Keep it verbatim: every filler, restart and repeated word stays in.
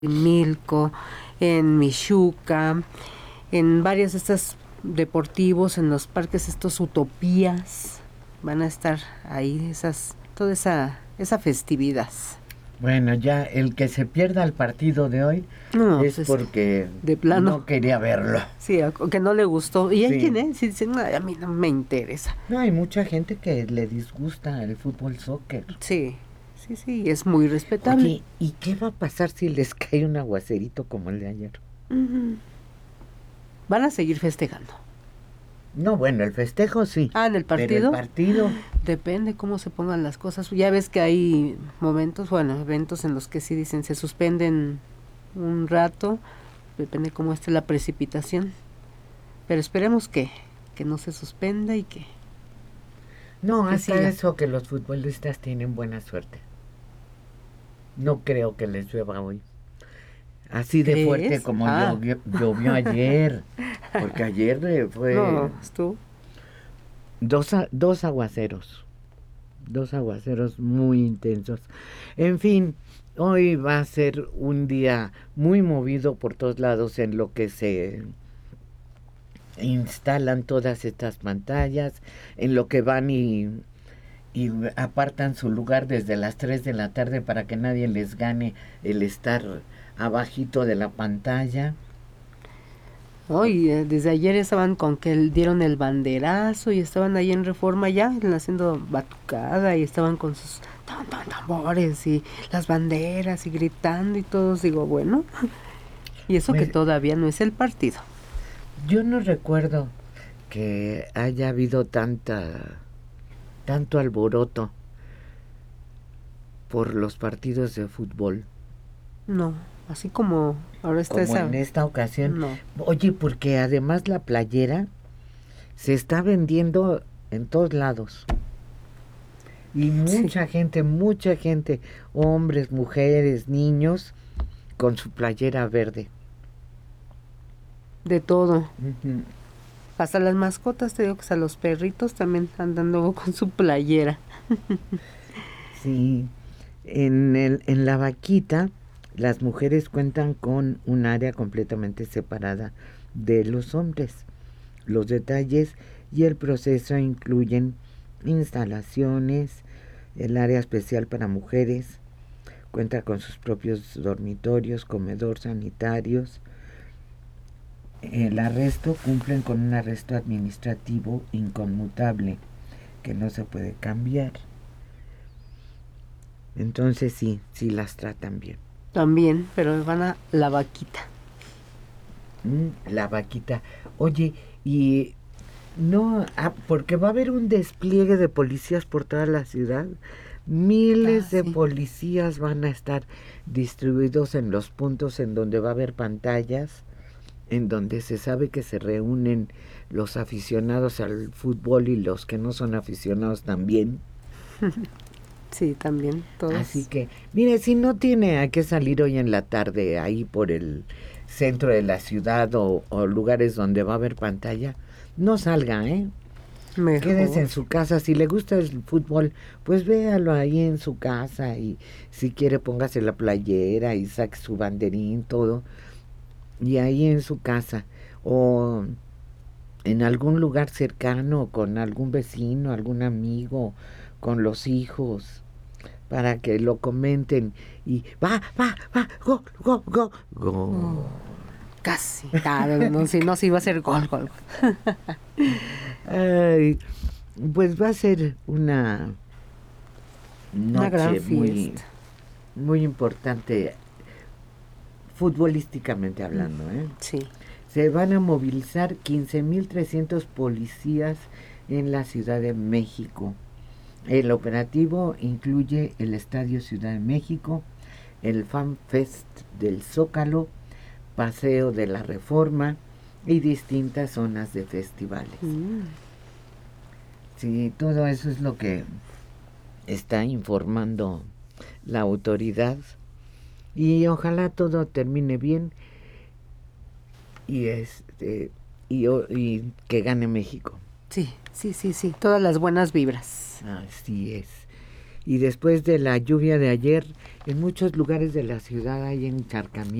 Milco, en Michuca, en varios de estos deportivos, en los parques estos Utopías, van a estar ahí esas, toda esa, esa festividad. Bueno, ya el que se pierda el partido de hoy no, es pues, porque de plano no quería verlo. Sí, que no le gustó. Y hay Sí. quien es, sí, dicen, no, a mí no me interesa. No, hay mucha gente que le disgusta el fútbol soccer. Sí, sí, sí, es muy respetable. Oye, ¿y qué va a pasar si les cae un aguacerito como el de ayer? Uh-huh. Van a seguir festejando. No, bueno, el festejo sí. Ah, ¿en el partido? Pero el partido... Depende cómo se pongan las cosas. Ya ves que hay momentos, bueno, eventos en los que sí dicen se suspenden un rato. Depende cómo esté la precipitación. Pero esperemos que, que no se suspenda y que... No, que hasta siga. eso que los futbolistas tienen buena suerte. No creo que les llueva hoy. Así de ¿Crees? fuerte como ah. llovió, llovió ayer. Porque ayer fue... No, estuvo... Dos, dos aguaceros. Dos aguaceros muy intensos. En fin, hoy va a ser un día muy movido por todos lados en lo que se instalan todas estas pantallas, en lo que van y, y apartan su lugar desde las tres de la tarde para que nadie les gane el estar abajito de la pantalla. Hoy, oh, desde ayer estaban con que dieron el banderazo y estaban ahí en Reforma ya haciendo batucada y estaban con sus tam, tam, tambores y las banderas y gritando y todos, digo, bueno, y eso pues, que todavía no es el partido. Yo no recuerdo que haya habido tanta tanto alboroto por los partidos de fútbol. No, así como ahora está como esa... en esta ocasión. No. Oye, porque además la playera se está vendiendo en todos lados. Y mucha sí. gente, mucha gente, hombres, mujeres, niños, con su playera verde. De todo. Uh-huh. Hasta las mascotas, te digo que hasta los perritos también andan luego con su playera. Sí. En, el, en la vaquita, las mujeres cuentan con un área completamente separada de los hombres. Los detalles y el proceso incluyen instalaciones, el área especial para mujeres, cuenta con sus propios dormitorios, comedor, sanitarios. El arresto cumplen con un arresto administrativo inconmutable que no se puede cambiar. Entonces sí, sí las tratan bien. También, pero van a la vaquita. Mm, la vaquita. Oye, y no, ah, porque va a haber un despliegue de policías por toda la ciudad. Miles ah, de sí. policías van a estar distribuidos en los puntos en donde va a haber pantallas, en donde se sabe que se reúnen los aficionados al fútbol y los que no son aficionados también. Sí, también, todos. Así que, mire, si no tiene a qué salir hoy en la tarde ahí por el centro de la ciudad o, o lugares donde va a haber pantalla, no salga, ¿eh? Mejor. Quédese en su casa. Si le gusta el fútbol, pues véalo ahí en su casa y si quiere póngase la playera y saque su banderín, todo, y ahí en su casa o en algún lugar cercano con algún vecino, algún amigo, con los hijos, para que lo comenten y va, va, va, go, go, go, go. Oh, casi, claro, no, si no, si va a ser gol, gol. Ay, pues va a ser una noche una gran fiesta. muy, muy importante, futbolísticamente hablando, ¿eh? Sí. Se van a movilizar quince mil trescientos policías en la Ciudad de México. El operativo incluye el Estadio Ciudad de México, el Fan Fest del Zócalo, Paseo de la Reforma y distintas zonas de festivales. Mm. Sí, todo eso es lo que está informando la autoridad y ojalá todo termine bien y este y, y que gane México. Sí, sí, sí, sí, todas las buenas vibras. Así es. Y después de la lluvia de ayer, En muchos lugares de la ciudad hay encharcamientos